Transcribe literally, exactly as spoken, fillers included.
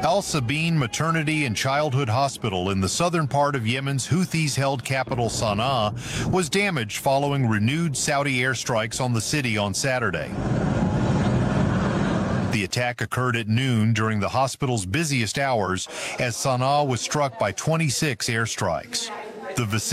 Al Sabeen Maternity and Childhood Hospital in the southern part of Yemen's Houthis-held capital Sana'a was damaged following renewed Saudi airstrikes on the city on Saturday. The attack occurred at noon during the hospital's busiest hours as Sana'a was struck by twenty-six airstrikes. The